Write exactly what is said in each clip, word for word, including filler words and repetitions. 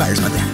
expires month end.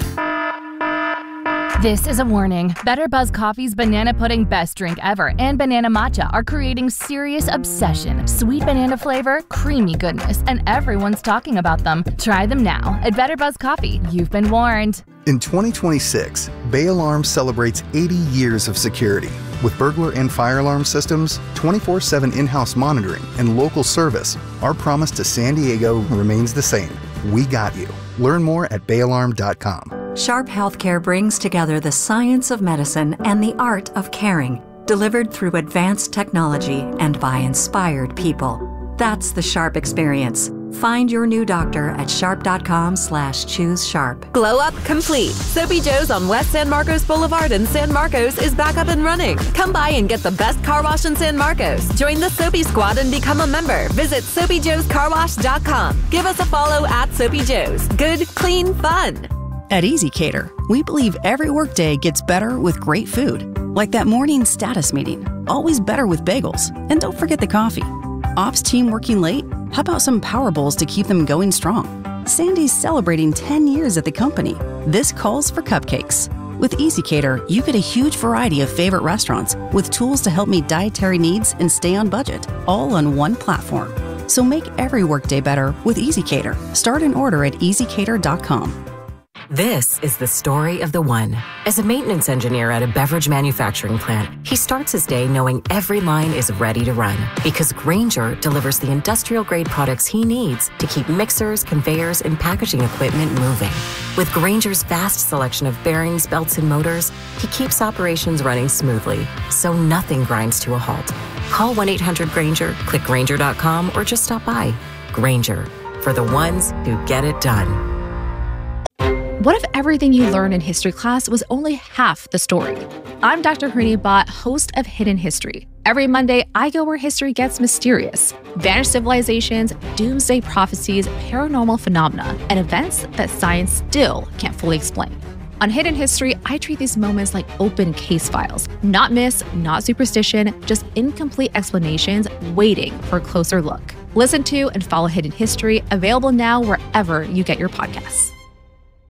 This is a warning. Better Buzz Coffee's Banana Pudding Best Drink Ever and Banana Matcha are creating serious obsession. Sweet banana flavor, creamy goodness, and everyone's talking about them. Try them now at Better Buzz Coffee. You've been warned. In twenty twenty-six, Bay Alarm celebrates eighty years of security. With burglar and fire alarm systems, twenty-four seven in-house monitoring, and local service, our promise to San Diego remains the same. We got you. Learn more at bay alarm dot com. Sharp Healthcare brings together the science of medicine and the art of caring, delivered through advanced technology and by inspired people. That's the Sharp experience. Find your new doctor at sharp dot com slash choose sharp. Glow Up Complete. Soapy Joe's on West San Marcos Boulevard in San Marcos is back up and running. Come by and get the best car wash in San Marcos. Join the Soapy Squad and become a member. Visit soapy joes car wash dot com. Give us a follow at Soapy Joe's. Good, clean, fun. At ezCater, we believe every workday gets better with great food. Like that morning status meeting. Always better with bagels. And don't forget the coffee. Ops team working late? How about some Power Bowls to keep them going strong? Sandy's celebrating ten years at the company. This calls for cupcakes. With ezCater, you get a huge variety of favorite restaurants with tools to help meet dietary needs and stay on budget, all on one platform. So make every workday better with ezCater. Start an order at easy cater dot com. This is the story of the one. As a maintenance engineer at a beverage manufacturing plant, he starts his day knowing every line is ready to run because Grainger delivers the industrial-grade products he needs to keep mixers, conveyors, and packaging equipment moving. With Grainger's vast selection of bearings, belts, and motors, he keeps operations running smoothly, so nothing grinds to a halt. Call one eight hundred Grainger, click Grainger dot com, or just stop by. Grainger, for the ones who get it done. What if everything you learned in history class was only half the story? I'm Doctor Harini Bhatt, host of Hidden History. Every Monday, I go where history gets mysterious. Vanished civilizations, doomsday prophecies, paranormal phenomena, and events that science still can't fully explain. On Hidden History, I treat these moments like open case files. Not myths, not superstition, just incomplete explanations waiting for a closer look. Listen to and follow Hidden History, available now wherever you get your podcasts.